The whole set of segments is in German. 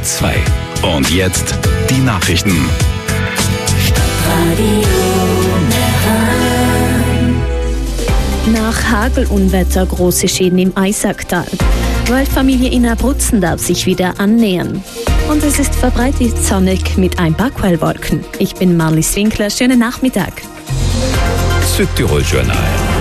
2. Und jetzt die Nachrichten. Nach Hagelunwetter große Schäden im Eisacktal. Waldfamilie in Abruzzen darf sich wieder annähern. Und es ist verbreitet sonnig mit ein paar Quellwolken. Ich bin Marlies Winkler, schönen Nachmittag. Südtirol-Journal.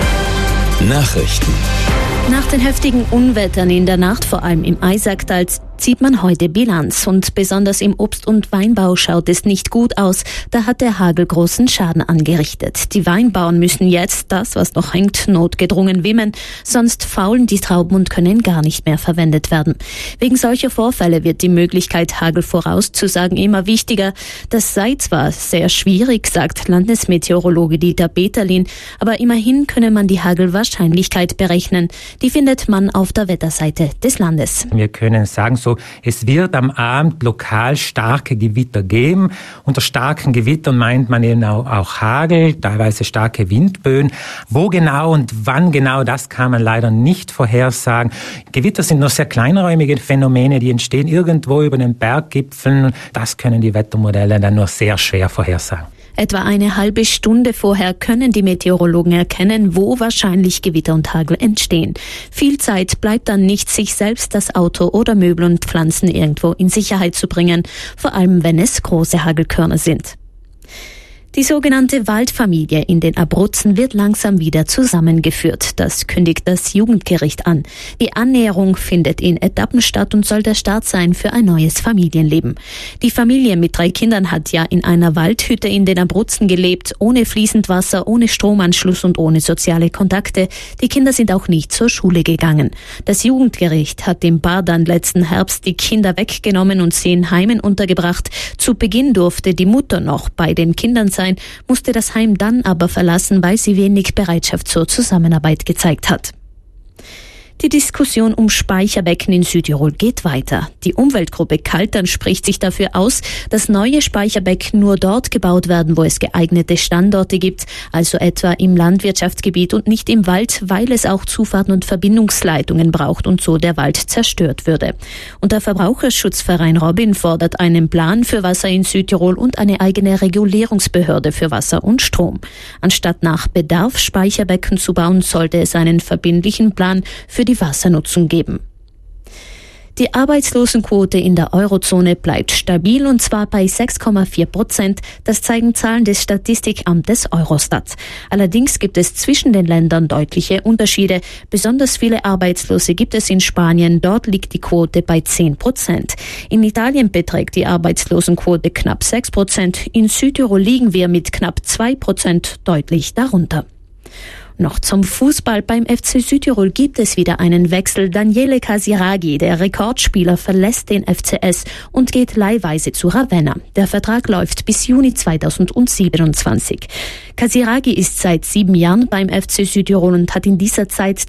Nachrichten. Nach den heftigen Unwettern in der Nacht, vor allem im Eisacktal, zieht man heute Bilanz. Und besonders im Obst- und Weinbau schaut es nicht gut aus. Da hat der Hagel großen Schaden angerichtet. Die Weinbauern müssen jetzt das, was noch hängt, notgedrungen wimmen. Sonst faulen die Trauben und können gar nicht mehr verwendet werden. Wegen solcher Vorfälle wird die Möglichkeit, Hagel vorauszusagen, immer wichtiger. Das sei zwar sehr schwierig, sagt Landesmeteorologe Dieter Beterlin, aber immerhin könne man die Hagelwahrscheinlichkeit berechnen. Die findet man auf der Wetterseite des Landes. Wir können sagen, es wird am Abend lokal starke Gewitter geben. Unter starken Gewittern meint man eben auch Hagel, teilweise starke Windböen. Wo genau und wann genau, das kann man leider nicht vorhersagen. Gewitter sind nur sehr kleinräumige Phänomene, die entstehen irgendwo über den Berggipfeln. Das können die Wettermodelle dann nur sehr schwer vorhersagen. Etwa eine halbe Stunde vorher können die Meteorologen erkennen, wo wahrscheinlich Gewitter und Hagel entstehen. Viel Zeit bleibt dann nicht, sich selbst, das Auto oder Möbel und Pflanzen irgendwo in Sicherheit zu bringen, vor allem wenn es große Hagelkörner sind. Die sogenannte Waldfamilie in den Abruzzen wird langsam wieder zusammengeführt. Das kündigt das Jugendgericht an. Die Annäherung findet in Etappen statt und soll der Start sein für ein neues Familienleben. Die Familie mit 3 Kindern hat ja in einer Waldhütte in den Abruzzen gelebt, ohne fließend Wasser, ohne Stromanschluss und ohne soziale Kontakte. Die Kinder sind auch nicht zur Schule gegangen. Das Jugendgericht hat dem Paar dann letzten Herbst die Kinder weggenommen und sie in Heimen untergebracht. Zu Beginn durfte die Mutter noch bei den Kindern sein, musste das Heim dann aber verlassen, weil sie wenig Bereitschaft zur Zusammenarbeit gezeigt hat. Die Diskussion um Speicherbecken in Südtirol geht weiter. Die Umweltgruppe Kaltern spricht sich dafür aus, dass neue Speicherbecken nur dort gebaut werden, wo es geeignete Standorte gibt, also etwa im Landwirtschaftsgebiet und nicht im Wald, weil es auch Zufahrten und Verbindungsleitungen braucht und so der Wald zerstört würde. Und der Verbraucherschutzverein Robin fordert einen Plan für Wasser in Südtirol und eine eigene Regulierungsbehörde für Wasser und Strom. Anstatt nach Bedarf Speicherbecken zu bauen, sollte es einen verbindlichen Plan für die Wassernutzung geben. Die Arbeitslosenquote in der Eurozone bleibt stabil und zwar bei 6,4%. Das zeigen Zahlen des Statistikamtes Eurostat. Allerdings gibt es zwischen den Ländern deutliche Unterschiede. Besonders viele Arbeitslose gibt es in Spanien. Dort liegt die Quote bei 10%. In Italien beträgt die Arbeitslosenquote knapp 6%. In Südtirol liegen wir mit knapp 2% deutlich darunter. Noch zum Fußball. Beim FC Südtirol gibt es wieder einen Wechsel. Daniele Casiraghi, der Rekordspieler, verlässt den FCS und geht leihweise zu Ravenna. Der Vertrag läuft bis Juni 2027. Casiraghi ist seit 7 Jahren beim FC Südtirol und hat in dieser Zeit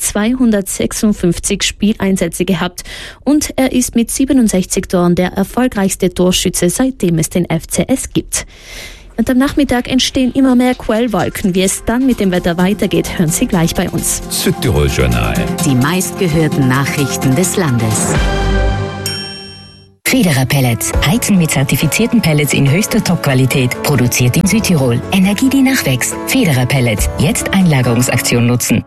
256 Spieleinsätze gehabt. Und er ist mit 67 Toren der erfolgreichste Torschütze, seitdem es den FCS gibt. Und am Nachmittag entstehen immer mehr Quellwolken. Wie es dann mit dem Wetter weitergeht, hören Sie gleich bei uns. Südtirol-Journal. Die meistgehörten Nachrichten des Landes. Federer Pellets. Heizen mit zertifizierten Pellets in höchster Top-Qualität. Produziert in Südtirol. Energie, die nachwächst. Federer Pellets. Jetzt Einlagerungsaktion nutzen.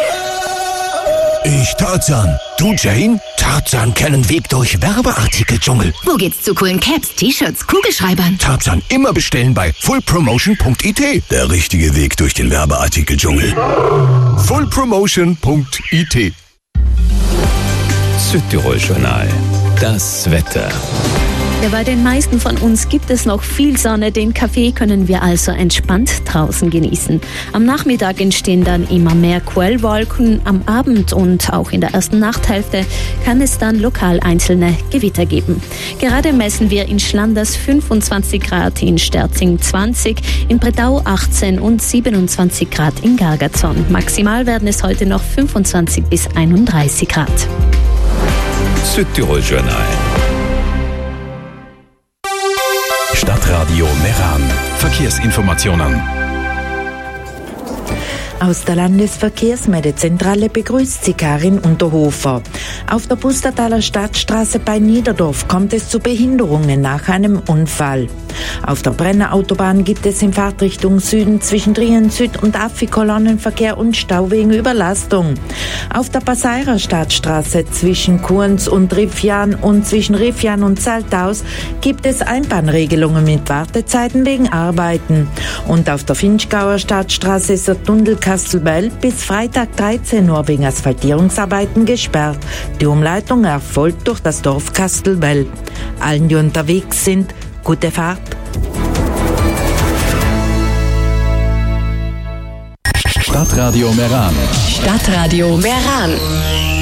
Ich Tarzan. Du Jane? Tarzan kennen Weg durch Werbeartikeldschungel. Wo geht's zu coolen Caps, T-Shirts, Kugelschreibern? Tarzan immer bestellen bei fullpromotion.it. Der richtige Weg durch den Werbeartikeldschungel. fullpromotion.it. Südtirol-Journal. Das Wetter. Ja, bei den meisten von uns gibt es noch viel Sonne. Den Kaffee können wir also entspannt draußen genießen. Am Nachmittag entstehen dann immer mehr Quellwolken. Am Abend und auch in der ersten Nachthälfte kann es dann lokal einzelne Gewitter geben. Gerade messen wir in Schlanders 25 Grad, in Sterzing 20, in Bredau 18 und 27 Grad in Gargazon. Maximal werden es heute noch 25 bis 31 Grad. Südtirol-Journal. Stadtradio Meran. Verkehrsinformationen. aus der Landesverkehrsmeldezentrale begrüßt sie Karin Unterhofer. Auf der Pustertaler Stadtstraße bei Niederdorf kommt es zu Behinderungen nach einem Unfall. Auf der Brenner Autobahn gibt es in Fahrtrichtung Süden zwischen Trien Süd und Affi Kolonnenverkehr und Stau wegen Überlastung. Auf der Passeirer Stadtstraße zwischen Kurns und Rifjan und zwischen Rifjan und Salthaus gibt es Einbahnregelungen mit Wartezeiten wegen Arbeiten. Und auf der Finchgauer Stadtstraße ist der Tunnel Kastelbell bis Freitag 13 Uhr wegen Asphaltierungsarbeiten gesperrt. Die Umleitung erfolgt durch das Dorf Kastelbell. Allen, die unterwegs sind, gute Fahrt. Stadtradio Meran. Stadtradio Meran.